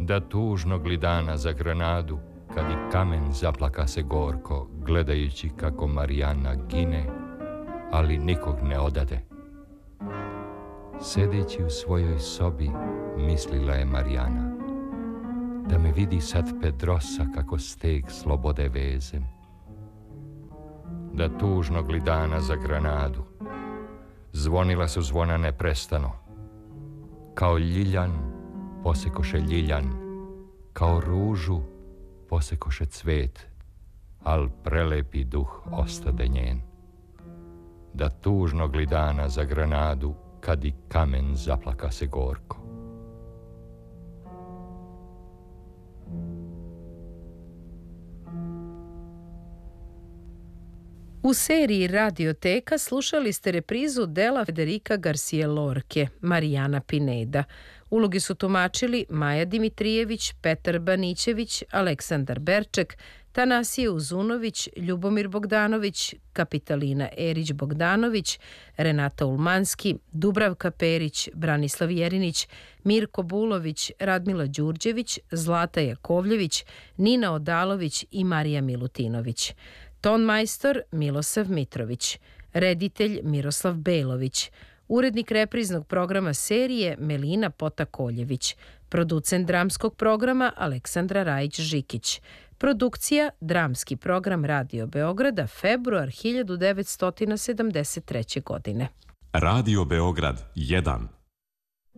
Da tužnog li dana za Granadu, kad i kamen zaplaka se gorko, gledajući kako Marijana gine, ali nikog ne odade. Sedeći u svojoj sobi, mislila je Marijana, da me vidi sad Pedrosa kako steg slobode vezem. Da tužnog li dana za Granadu, zvonila su zvona neprestano. Kao ljiljan posekoše ljiljan, kao ružu posekoše cvet, al prelepi duh ostade njen. Da tužnog li dana za Granadu, kad i kamen zaplaka se gorko. U seriji Radioteka slušali ste reprizu dela Federica Garcia Lorke, Marijana Pineda. Uloge su tumačili Maja Dimitrijević, Petar Banićević, Aleksandar Berček, Tanasije Uzunović, Ljubomir Bogdanović, Kapitalina Erić-Bogdanović, Renata Ulmanski, Dubravka Perić, Branislav Jerinić, Mirko Bulović, Radmila Đurđević, Zlata Jakovljević, Nina Odalović i Marija Milutinović. Ton majstor Milosav Mitrović, reditelj Miroslav Belović, urednik repriznog programa serije Melina Potakoljević, producent dramskog programa Aleksandra Rajić-Žikić, produkcija Dramski program Radio Beograda, februar 1973. godine. Radio Beograd 1